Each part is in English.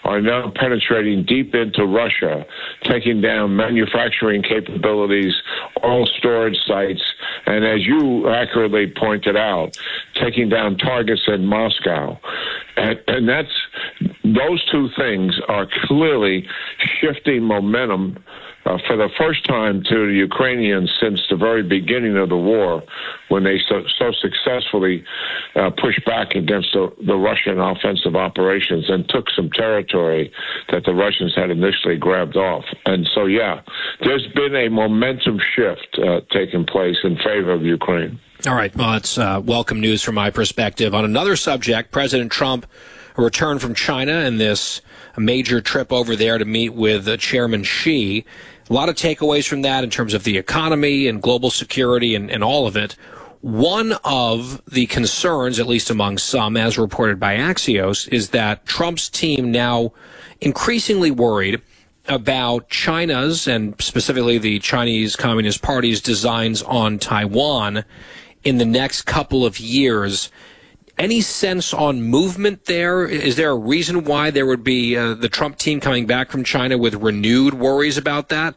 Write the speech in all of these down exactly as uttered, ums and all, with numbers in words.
are now penetrating deep into Russia, taking down manufacturing capabilities, oil storage sites, and as you accurately pointed out, taking down targets in Moscow. And, and that's those two things are clearly shifting momentum Uh, for the first time to the Ukrainians since the very beginning of the war, when they so, so successfully uh, pushed back against the, the Russian offensive operations and took some territory that the Russians had initially grabbed off. And so, yeah, there's been a momentum shift uh, taking place in favor of Ukraine. All right. Well, it's uh, welcome news from my perspective. On another subject, President Trump returned from China and this major trip over there to meet with uh, Chairman Xi. A lot of takeaways from that in terms of the economy and global security and, and all of it. One of the concerns, at least among some, as reported by Axios, is that Trump's team now increasingly worried about China's and specifically the Chinese Communist Party's designs on Taiwan in the next couple of years. Any sense on movement there? Is there a reason why there would be uh, the Trump team coming back from China with renewed worries about that?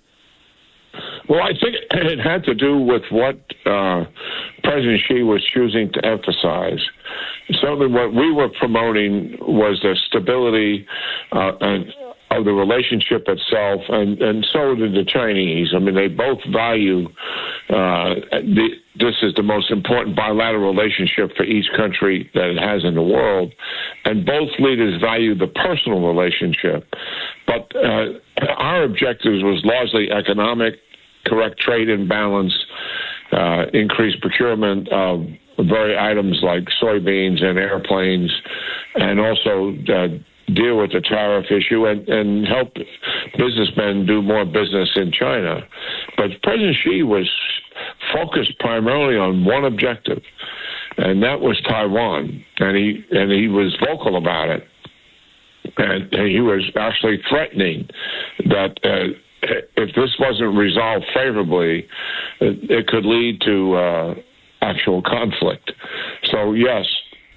Well, I think it had to do with what uh, President Xi was choosing to emphasize. Certainly what we were promoting was the stability uh, and of the relationship itself, and, and so did the Chinese. I mean, they both value uh, the, this is the most important bilateral relationship for each country that it has in the world, and both leaders value the personal relationship. But uh, our objectives was largely economic, correct trade imbalance, uh, increased procurement of very items like soybeans and airplanes, and also uh, deal with the tariff issue and, and help businessmen do more business in China. But President Xi was focused primarily on one objective, and that was Taiwan. And he and he was vocal about it. And he was actually threatening that uh, if this wasn't resolved favorably, it, it could lead to uh, actual conflict. So, yes,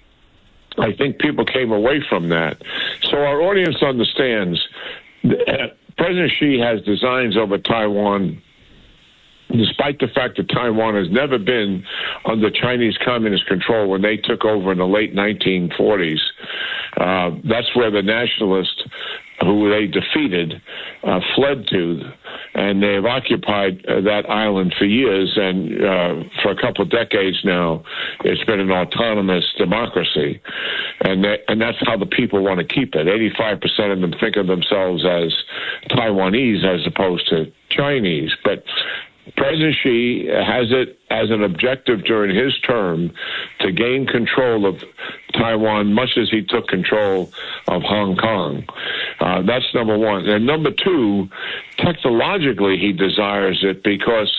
I think people came away from that. So our audience understands that President Xi has designs over Taiwan, despite the fact that Taiwan has never been under Chinese communist control when they took over in the late nineteen forties. Uh, that's where the nationalists who they defeated uh, fled to, and they've occupied uh, that island for years, and uh, for a couple of decades now, it's been an autonomous democracy, and they, and that's how the people want to keep it. eighty-five percent of them think of themselves as Taiwanese as opposed to Chinese, but President Xi has it as an objective during his term to gain control of Taiwan, much as he took control of Hong Kong. Uh, that's number one. And number two, technologically, he desires it because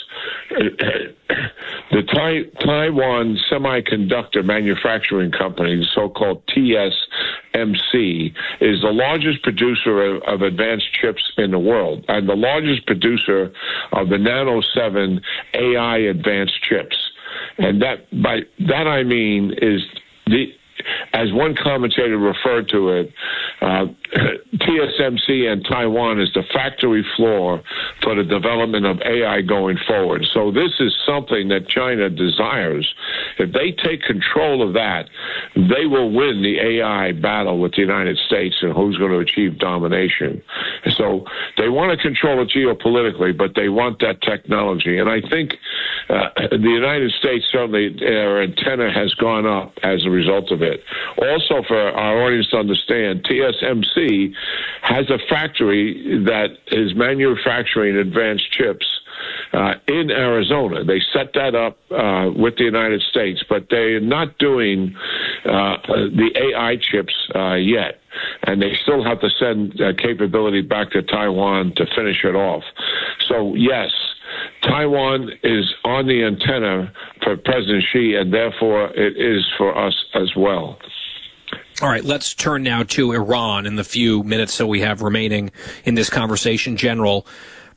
the Tai- Taiwan Semiconductor Manufacturing Company, the so-called T S M C, is the largest producer of, of advanced chips in the world and the largest producer of the Nano seven A I advanced chips. And that by that I mean is the as one commentator referred to it, uh, T S M C and Taiwan is the factory floor for the development of A I going forward. So this is something that China desires. If they take control of that, they will win the A I battle with the United States and who's going to achieve domination. So they want to control it geopolitically, but they want that technology. And I think uh, the United States, certainly their antenna has gone up as a result of it. Also, for our audience to understand, T S M C has a factory that is manufacturing advanced chips uh, in Arizona. They set that up uh, with the United States, but they're not doing uh, the A I chips uh, yet. And they still have to send uh, capability back to Taiwan to finish it off. So, yes, Taiwan is on the antenna for President Xi, and therefore it is for us as well. All right, let's turn now to Iran in the few minutes that we have remaining in this conversation. General,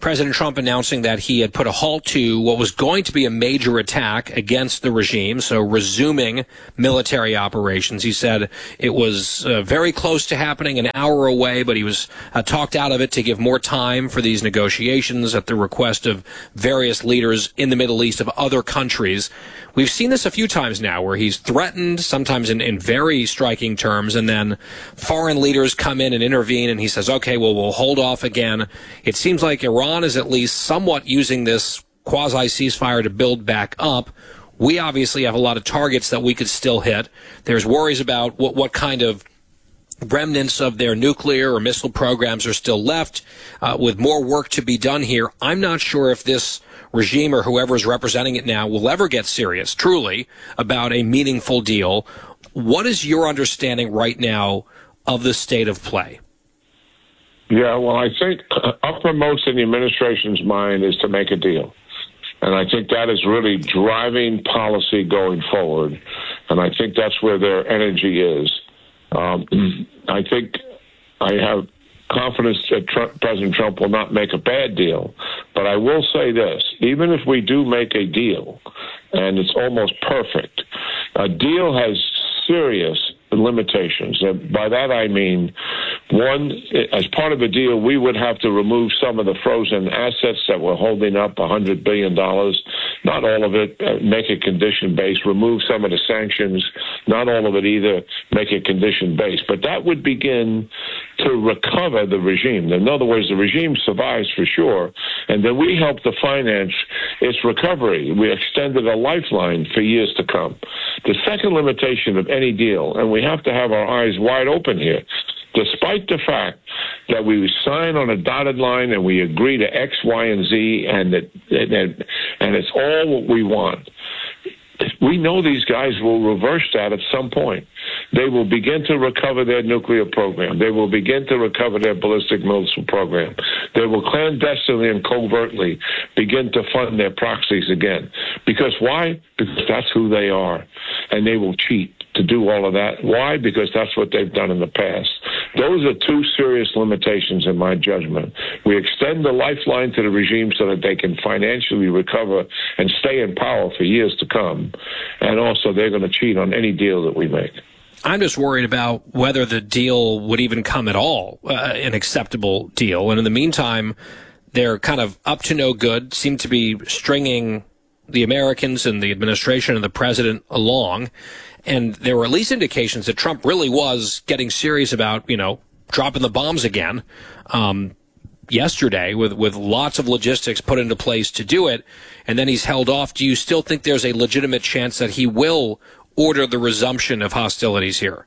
President Trump announcing that he had put a halt to what was going to be a major attack against the regime, so resuming military operations. He said it was uh, very close to happening, an hour away, but he was uh, talked out of it to give more time for these negotiations at the request of various leaders in the Middle East of other countries. We've seen this a few times now where he's threatened, sometimes in, in very striking terms, and then foreign leaders come in and intervene, and he says, okay, well, we'll hold off again. It seems like Iran is at least somewhat using this quasi-ceasefire to build back up. We obviously have a lot of targets that we could still hit. There's worries about what, what kind of remnants of their nuclear or missile programs are still left, uh, with more work to be done here. I'm not sure if this regime or whoever is representing it now will ever get serious, truly, about a meaningful deal. What is your understanding right now of the state of play? Yeah, well, I think uppermost in the administration's mind is to make a deal. And I think that is really driving policy going forward. And I think that's where their energy is. Um, I think I have confidence that Trump, President Trump will not make a bad deal. But I will say this, even if we do make a deal, and it's almost perfect, a deal has serious limitations. And by that I mean, one, as part of a deal, we would have to remove some of the frozen assets that were holding up one hundred billion dollars. Not all of it, uh, make it condition-based. Remove some of the sanctions. Not all of it either, make it condition-based. But that would begin to recover the regime. In other words, the regime survives for sure, and then we help to finance its recovery. We extended a lifeline for years to come. The second limitation of any deal, and we have to have our eyes wide open here, despite the fact that we sign on a dotted line and we agree to X, Y, and Z, and that, and, and it's all what we want, we know these guys will reverse that at some point. They will begin to recover their nuclear program. They will begin to recover their ballistic missile program. They will clandestinely and covertly begin to fund their proxies again. Because why? Because that's who they are. And they will cheat to do all of that. Why? Because that's what they've done in the past. Those are two serious limitations in my judgment. We extend the lifeline to the regime so that they can financially recover and stay in power for years to come. And also they're going to cheat on any deal that we make. I'm just worried about whether the deal would even come at all, uh, an acceptable deal. And in the meantime, they're kind of up to no good, seem to be stringing the Americans and the administration and the president along. And there were at least indications that Trump really was getting serious about, you know, dropping the bombs again um, yesterday with, with lots of logistics put into place to do it. And then he's held off. Do you still think there's a legitimate chance that he will order the resumption of hostilities here?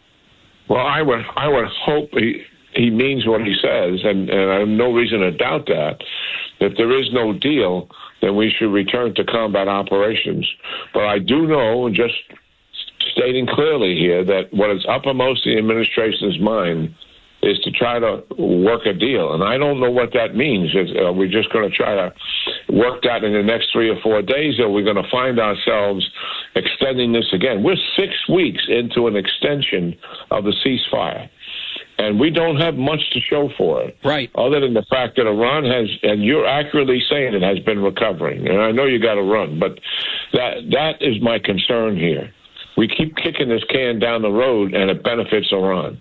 Well, I would I would hope he, he means what he says, and, and I have no reason to doubt that. If there is no deal, then we should return to combat operations. But I do know, and just stating clearly here, that what is uppermost in the administration's mind is to try to work a deal. And I don't know what that means. Are we just going to try to work that in the next three or four days, or are we going to find ourselves extending this again? We're six weeks into an extension of the ceasefire, and we don't have much to show for it. Right. Other than the fact that Iran has, and you're accurately saying it, has been recovering. And I know you got to run, but that that is my concern here. We keep kicking this can down the road, and it benefits Iran.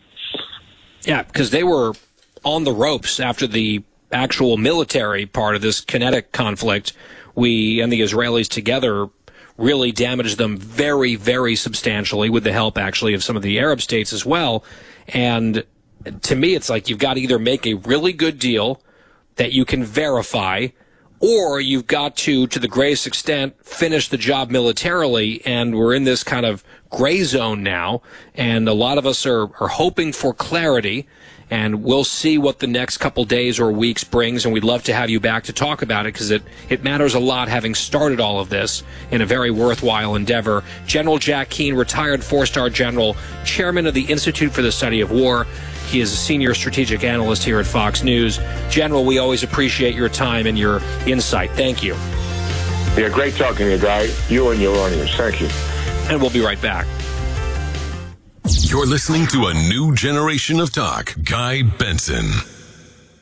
Yeah, because they were on the ropes after the actual military part of this kinetic conflict. We and the Israelis together really damaged them very, very substantially with the help, actually, of some of the Arab states as well. And to me, it's like you've got to either make a really good deal that you can verify, or you've got to, to the greatest extent, finish the job militarily. And we're in this kind of gray zone now, and a lot of us are, are hoping for clarity, and we'll see what the next couple days or weeks brings, and we'd love to have you back to talk about it, because it, it matters a lot, having started all of this in a very worthwhile endeavor. General Jack Keane, retired four-star general, chairman of the Institute for the Study of War. He is a senior strategic analyst here at Fox News. General, we always appreciate your time and your insight. Thank you. Yeah, great talking to you, Guy. You and your audience. Thank you. And we'll be right back. You're listening to a new generation of talk. Guy Benson.